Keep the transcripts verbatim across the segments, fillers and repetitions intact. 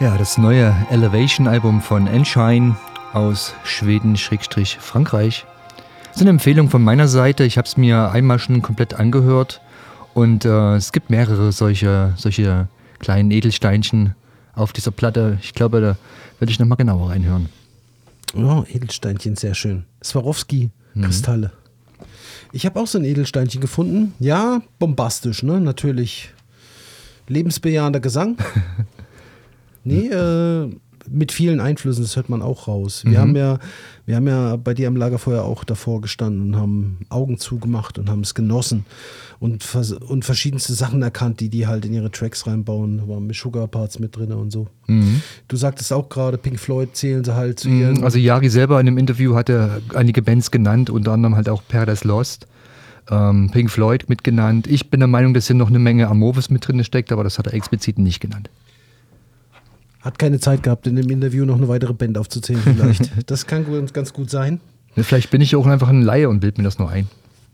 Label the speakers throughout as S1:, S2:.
S1: Ja, das neue Elevation-Album von Enshine aus Schweden-Frankreich. Das ist eine Empfehlung von meiner Seite. Ich habe es mir einmal schon komplett angehört und äh, es gibt mehrere solche, solche kleinen Edelsteinchen auf dieser Platte. Ich glaube, da werde ich nochmal genauer reinhören.
S2: Oh, Edelsteinchen, sehr schön. Swarovski-Kristalle. Mhm. Ich habe auch so ein Edelsteinchen gefunden. Ja, bombastisch, ne? Natürlich. Lebensbejahender Gesang. Nee, äh, mit vielen Einflüssen, das hört man auch raus. Wir, mhm. haben ja, wir haben ja bei dir am Lagerfeuer auch davor gestanden und haben Augen zugemacht und haben es genossen und, und verschiedenste Sachen erkannt, die die halt in ihre Tracks reinbauen. Da waren Sugar-Parts mit drin und so. Mhm. Du sagtest auch gerade, Pink Floyd zählen sie halt zu ihren...
S1: Also Yari selber in einem Interview hat er einige Bands genannt, unter anderem halt auch Paradise Lost, ähm, Pink Floyd mitgenannt. Ich bin der Meinung, dass hier noch eine Menge Amorphis mit drin steckt, aber das hat er explizit nicht genannt.
S2: Hat keine Zeit gehabt, in dem Interview noch eine weitere Band aufzuzählen vielleicht. Das kann gut, ganz gut sein.
S1: Ja, vielleicht bin ich auch einfach ein Laie und bild mir das nur ein.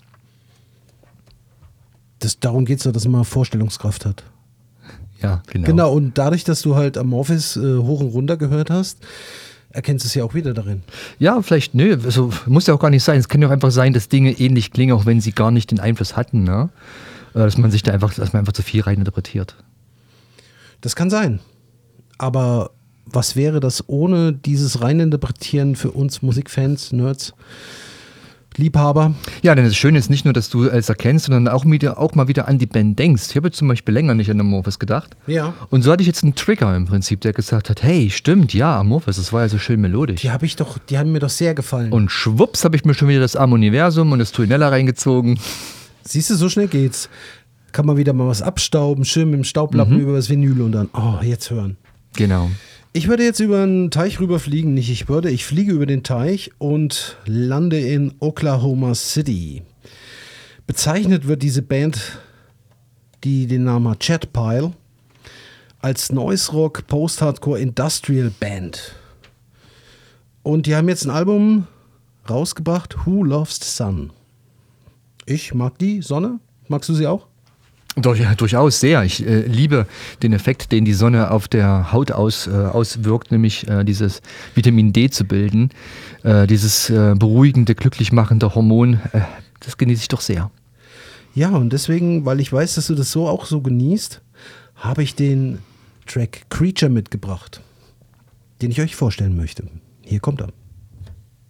S2: Das, darum geht es doch, dass man Vorstellungskraft hat.
S1: Ja, genau.
S2: Genau, und dadurch, dass du halt Amorphis äh, hoch und runter gehört hast, erkennst du es ja auch wieder darin.
S1: Ja, vielleicht, nö, also, muss ja auch gar nicht sein. Es kann ja auch einfach sein, dass Dinge ähnlich klingen, auch wenn sie gar nicht den Einfluss hatten. Ne? Dass man sich da einfach, dass man einfach zu viel reininterpretiert.
S2: Das kann sein. Aber was wäre das ohne dieses Reininterpretieren für uns Musikfans, Nerds, Liebhaber?
S1: Ja, denn das Schöne ist nicht nur, dass du es erkennst, sondern auch, wieder, auch mal wieder an die Band denkst. Ich habe jetzt zum Beispiel länger nicht an Amorphis gedacht.
S2: Ja.
S1: Und so hatte ich jetzt einen Trigger im Prinzip, der gesagt hat, hey, stimmt, ja, Amorphis, das war ja so schön melodisch.
S2: Die habe ich doch, die haben mir doch sehr gefallen.
S1: Und schwupps habe ich mir schon wieder das Am-Universum und das Tuinella reingezogen.
S2: Siehst du, so schnell geht's. Kann man wieder mal was abstauben, schön mit dem Staublappen mhm. über das Vinyl und dann, oh, jetzt hören.
S1: Genau.
S2: Ich würde jetzt über einen Teich rüberfliegen, nicht ich würde, ich fliege über den Teich und lande in Oklahoma City. Bezeichnet wird diese Band, die den Namen hat, Chatpile, als Noise Rock Post-Hardcore Industrial Band. Und die haben jetzt ein Album rausgebracht, Who Loves the Sun. Ich mag die Sonne. Magst du sie auch?
S1: Durch, durchaus sehr. Ich äh, liebe den Effekt, den die Sonne auf der Haut aus, äh, auswirkt, nämlich äh, dieses Vitamin D zu bilden. Äh, dieses äh, beruhigende, glücklich machende Hormon, äh, das genieße ich doch sehr.
S2: Ja, und deswegen, weil ich weiß, dass du das so auch so genießt, habe ich den Track Creature mitgebracht, den ich euch vorstellen möchte. Hier kommt er.